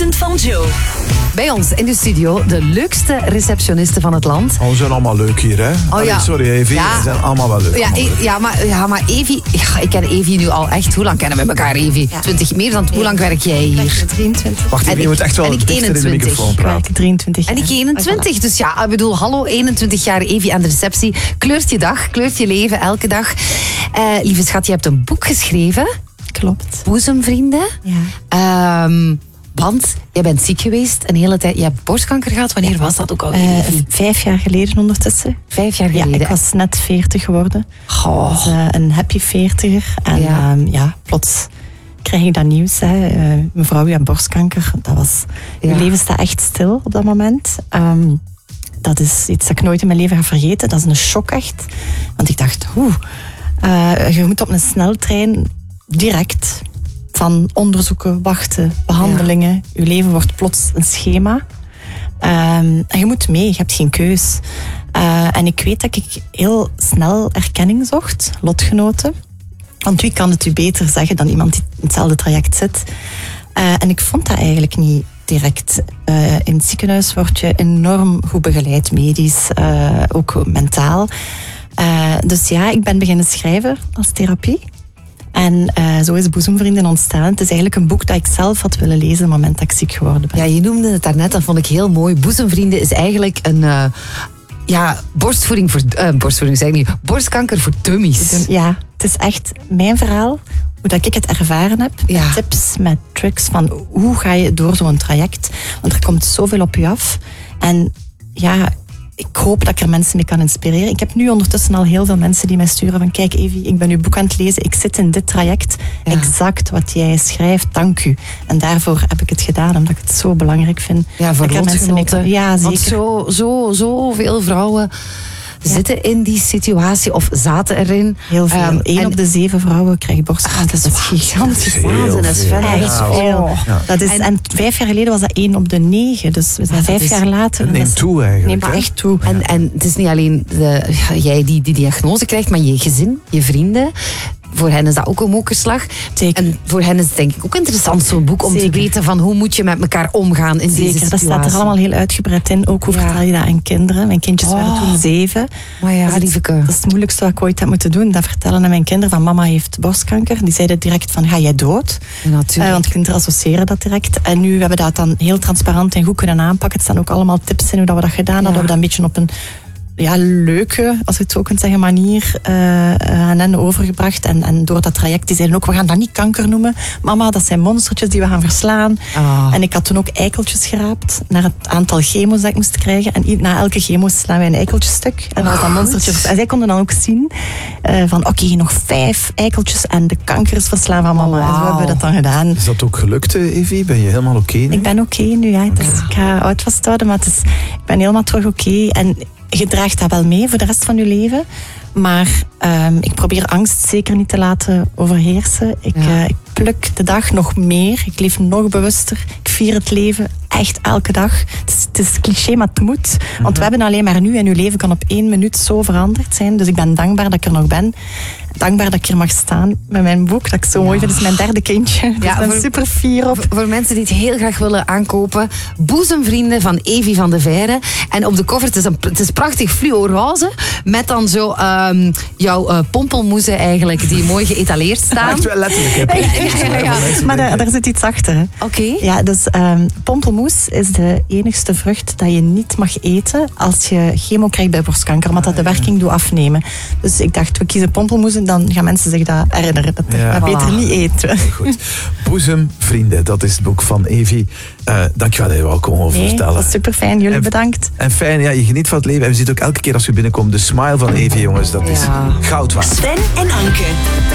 ochtend van Joe. Bij ons in de studio de leukste receptionisten van het land. Oh, we zijn allemaal leuk hier, hè? ja. Sorry, Evie, Ja. we zijn allemaal wel leuk. Maar Evie... Ja, ik ken Evie nu al echt... Hoe lang kennen we elkaar, Evie? 20 meer dan... Hoe lang werk jij hier? 23. Wacht even, je moet echt wel en ik dichter in de 21. microfoon Ik praten. werk 23 jaar. En ik 21. Dus ja, ik bedoel, hallo, 21 jaar Evie aan de receptie. Kleurt je dag, kleurt je leven, elke dag. Lieve schat, je hebt een boek geschreven. Klopt. Boezemvrienden. Ja. Want jij bent ziek geweest een hele tijd. Je hebt borstkanker gehad. Wanneer was dat ook al? 5 jaar geleden ondertussen. 5 jaar geleden. Ja, ik was net 40 geworden. Goh. Dus, een happy 40er. En plots krijg ik dat nieuws. Mevrouw, je hebt borstkanker. Dat was... Je leven staat echt stil op dat moment. Dat is iets dat ik nooit in mijn leven ga vergeten. Dat is een shock echt. Want ik dacht, je moet op een sneltrein direct van onderzoeken, wachten, behandelingen. Je leven wordt plots een schema. En je moet mee, je hebt geen keus. En ik weet dat ik heel snel erkenning zocht, lotgenoten. Want wie kan het u beter zeggen dan iemand die in hetzelfde traject zit? En ik vond dat eigenlijk niet direct. In het ziekenhuis word je enorm goed begeleid, medisch, ook mentaal. Dus ja, ik ben beginnen schrijven als therapie. En zo is Boezemvrienden ontstaan. Het is eigenlijk een boek dat ik zelf had willen lezen op het moment dat ik ziek geworden ben. Ja, je noemde het daarnet, dat vond ik heel mooi. Boezemvrienden is eigenlijk een... borstkanker voor dummies. Ja, het is echt mijn verhaal. Hoe dat ik het ervaren heb. Ja. Met tips, met tricks van hoe ga je door zo'n traject. Want er komt zoveel op je af. En ja, ik hoop dat ik er mensen mee kan inspireren. Ik heb nu ondertussen al heel veel mensen die mij sturen van kijk Evie, ik ben uw boek aan het lezen. Ik zit in dit traject. Ja. Exact wat jij schrijft. Dank u. En daarvoor heb ik het gedaan, omdat ik het zo belangrijk vind. Ja, voor lotgenoten. Ja, zeker. Want zoveel vrouwen zitten in die situatie of zaten erin. Heel veel. 1 op de 7 vrouwen krijgt borstkanker. Dat is gigantisch. Dat is veel. Ja. Dat is, en 5 jaar geleden was dat 1 op de 9. Dus we zijn 5 jaar later. Het neemt toe eigenlijk. Neemt echt toe. En het is niet alleen jij die diagnose krijgt, maar je gezin, je vrienden. Voor hen is dat ook een mokerslag. Zeker. En voor hen is het denk ik ook interessant, zo'n boek, om te weten van hoe moet je met elkaar omgaan in deze situatie. Dat staat er allemaal heel uitgebreid in. Ook hoe vertel je dat aan kinderen. Mijn kindjes waren toen 7. Maar ja, lieveke. Dat is het moeilijkste wat ik ooit heb moeten doen. Dat vertellen aan mijn kinderen van mama heeft borstkanker. Die zeiden direct van ga jij dood? Ja, natuurlijk. Want kinderen associëren dat direct. En nu hebben we dat dan heel transparant en goed kunnen aanpakken. Het staan ook allemaal tips in hoe dat we dat gedaan hadden. Dat we dat een beetje op een leuke, als je het zo kunt zeggen, manier aan hen overgebracht. En door dat traject, die zeiden ook, we gaan dat niet kanker noemen. Mama, dat zijn monstertjes die we gaan verslaan. En ik had toen ook eikeltjes geraapt naar het aantal chemo's dat ik moest krijgen. En na elke chemo slaan wij een eikeltje stuk. En dat was dan monstertjes. En zij konden dan ook zien van oké, nog 5 eikeltjes en de kanker is verslaan van mama. En zo hebben we dat dan gedaan. Is dat ook gelukt, Evie? Ben je helemaal oké nu? Ik ben oké nu, ja. Dus ik ga oud vasthouden, maar ik ben helemaal terug oké. En je draagt dat wel mee voor de rest van je leven. Maar ik probeer angst zeker niet te laten overheersen. Ik pluk de dag nog meer. Ik leef nog bewuster. Ik vier het leven echt elke dag. Het is cliché, maar het moet. Want we hebben alleen maar nu. En uw leven kan op 1 minuut zo veranderd zijn. Dus ik ben dankbaar dat ik er nog ben. Dankbaar dat ik hier mag staan met mijn boek. Dat ik zo mooi vind. Het is mijn 3e kindje. Dus ik ben super fier op. Voor mensen die het heel graag willen aankopen. Boezemvrienden van Evie van de Veire. En op de cover, het is prachtig fluoroze. Met dan zo jouw pompelmoezen eigenlijk. Die mooi geëtaleerd staan. Echt wel letterlijk. Maar daar zit iets achter. Hè. Oké. Ja, dus pompelmoes is de enigste vrucht dat je niet mag eten als je chemo krijgt bij borstkanker. Omdat dat de werking doet afnemen. Dus ik dacht, we kiezen pompelmoes en dan gaan mensen zich dat herinneren. Dat beter niet eten. Goed. Boezemvrienden, dat is het boek van Evie. Dankjewel dat je wel kon vertellen. Dat is super fijn. Jullie bedankt. En fijn, je geniet van het leven. En we zien ook elke keer als je binnenkomt de smile van Evie, jongens. Dat is goud waard. Sven en Anke.